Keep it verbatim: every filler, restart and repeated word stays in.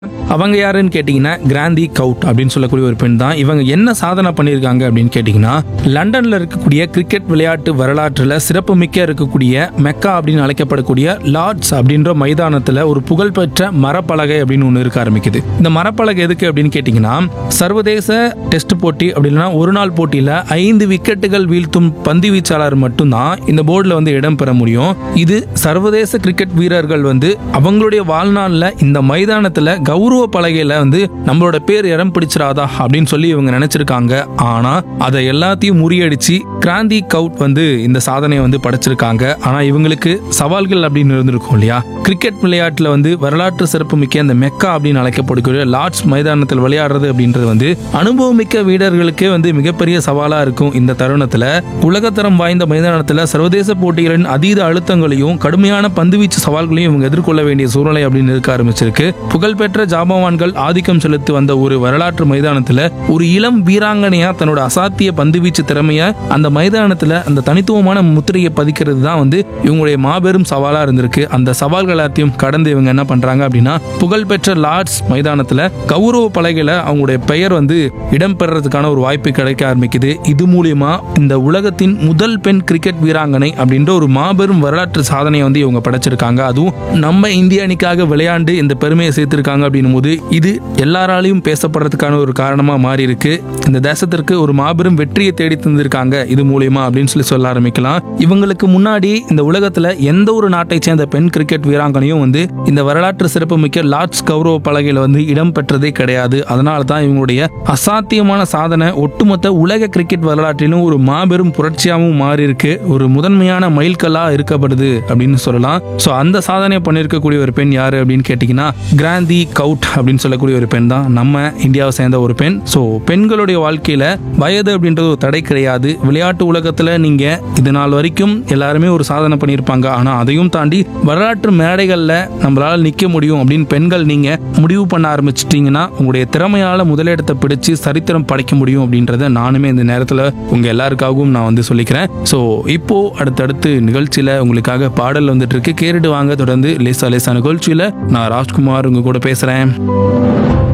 அவங்க யாருன்னு கேட்டிங்கன்னா கிராந்தி கவுட் அப்படின்னு சொல்லக்கூடிய ஒரு பெண் தான். இவங்க என்ன சாதனை பண்ணியிருக்காங்க அப்படின்னு கேட்டிங்கன்னா, லண்டனில் இருக்கக்கூடிய கிரிக்கெட் விளையாட்டு வரலாற்றில் சிறப்புமிக்க இருக்கக்கூடிய மெக்கா அப்படின்னு அழைக்கப்படக்கூடிய லார்ட்ஸ் அப்படின்ற மைதானத்தில் ஒரு புகழ்பெற்ற மரப்பலகை அப்படின்னு ஒன்று இருக்க ஆரம்பிக்குது. இந்த மரப்பலகை எதுக்கு அப்படின்னு கேட்டிங்கன்னா, சர்வதேச டெஸ்ட் போட்டி அப்படின்னா ஒரு நாள் போட்டியில் ஐந்து விக்கெட்டுகள் வீழ்த்தும் பந்து வீச்சாளர் மட்டும்தான் இந்த போர்டில் வந்து இடம் பெற முடியும். இது சர்வதேச கிரிக்கெட் வீரர்கள் வந்து அவங்களுடைய வாழ்நாளில் இந்த மைதானத்தில் கௌரவ பலகையில வந்து நம்மளோட பேர் இடம் பிடிச்சிராதா அப்படின்னு சொல்லி இவங்க நினைச்சிருக்காங்க. ஆனா அதை எல்லாத்தையும் முறியடிச்சு கிராந்தி கவுட் வந்து இந்த சாதனையை வந்து படைச்சிருக்காங்க. ஆனா இவங்களுக்கு சவால்கள் அப்படின்னு இருந்திருக்கும் இல்லையா. கிரிக்கெட் விளையாட்டுல வந்து வரலாற்று சிறப்பு மிக்க அந்த மெக்கா அப்படின்னு அழைக்கப்படக்கூடிய லார்ட்ஸ் மைதானத்தில் விளையாடுறது அப்படின்றது வந்து அனுபவமிக்க வீரர்களுக்கே வந்து மிகப்பெரிய சவாலா இருக்கும். இந்த தருணத்துல உலகத்தரம் வாய்ந்த மைதானத்துல சர்வதேச போட்டிகளின் அதீத அழுத்தங்களையும் கடுமையான பந்துவீச்சு சவால்களையும் இவங்க எதிர்கொள்ள வேண்டிய சூழ்நிலை அப்படின்னு இருக்க ஆரம்பிச்சிருக்கு. புகழ்பெற்ற ஜாம்பவான்கள் ஆதிக்கம் செலுத்தி வந்த ஒரு வரலாற்று மைதானத்துல ஒரு இளம் வீராங்கனையா தன்னோட அசாத்திய பந்துவீச்சு திறமைய அந்த மைதானத்துல அந்த தனித்துவமான முத்திரையை பதிக்கிறது தான் வந்து இவங்களுடைய மாபெரும் சவாலா இருந்திருக்கு. அந்த சவால்கள் எல்லாத்தையும் கடந்து இவங்க என்ன பண்றாங்க அப்படின்னா, புகழ்பெற்ற லார்ட்ஸ் மைதானத்துல கௌரவ பலகையில அவங்களுடைய பெயர் வந்து இடம்பெறதுக்கான ஒரு வாய்ப்பு கிடைக்க ஆரம்பிக்குது. இது மூலியமா இந்த உலகத்தின் முதல் பெண் கிரிக்கெட் வீராங்கனை அப்படின்ற ஒரு மாபெரும் வரலாற்று சாதனையை வந்து இவங்க படைச்சிருக்காங்க. அதுவும் நம்ம இந்திய அணிக்காக விளையாண்டு இந்த பெருமையை சேர்த்திருக்காங்க அப்படின்னும் போது இது எல்லாராலையும் பேசப்படுறதுக்கான ஒரு காரணமா மாறி இருக்கு. இந்த தேசத்திற்கு ஒரு மாபெரும் வெற்றியை தேடி தந்திருக்காங்க இது மூலியமா அப்படின்னு சொல்லி சொல்ல ஆரம்பிக்கலாம். இவங்களுக்கு முன்னாடி இந்த உலகத்துல எந்த ஒரு நாட்டை சேர்ந்த பெண் கிரிக்கெட் வீராங்கனையும் வந்து இந்த வரலாற்று சிறப்பு மிக்க லார்ட்ஸ் கௌரவ பலகையில வந்து இடம் பெற்றதே கிடையாது. அதனால தான் இவங்களுடைய அசாத்தியமான சாதனை ஒட்டுமொத்த உலக கிரிக்கெட் வரலாற்றிலும் ஒரு மாபெரும் புரட்சியாகவும் மாறி இருக்கு. ஒரு முதன்மையான மைல்கல்லா இருக்கப்படுது அப்படின்னு சொல்லலாம். சோ அந்த சாதனை பண்ணிருக்கக்கூடிய ஒரு பெண் யாரு அப்படின்னு கேட்டீங்கன்னா, கிராந்தி கவுட் அப்படின்னு சொல்லக்கூடிய ஒரு பெண் தான். நம்ம இந்தியாவை சேர்ந்த ஒரு பெண். ஸோ பெண்களுடைய வாழ்க்கையில வயது அப்படின்றது ஒரு தடை கிடையாது. விளையாட்டு உலகத்துல நீங்க இது நாள் வரைக்கும் எல்லாருமே ஒரு சாதனை பண்ணியிருப்பாங்க. ஆனா அதையும் தாண்டி வரலாற்று மேடைகள்ல நம்மளால நிக்க முடியும் அப்படின்னு பெண்கள் நீங்க முடிவு பண்ண ஆரம்பிச்சிட்டீங்கன்னா, உங்களுடைய திறமையால முதலிடத்தை பிடிச்சு சரித்திரம் படைக்க முடியும் அப்படின்றத நானுமே இந்த நேரத்துல உங்க எல்லாருக்காகவும் நான் வந்து சொல்லிக்கிறேன். ஸோ இப்போ அடுத்தடுத்து நிகழ்ச்சியில உங்களுக்காக பாடல் வந்துட்டு இருக்கு, கேட்டுட்டு வாங்க. தொடர்ந்து லேசா லேசா நிகழ்ச்சியில நான் ராஜ்குமார் உங்க கூட பேசுறேன்.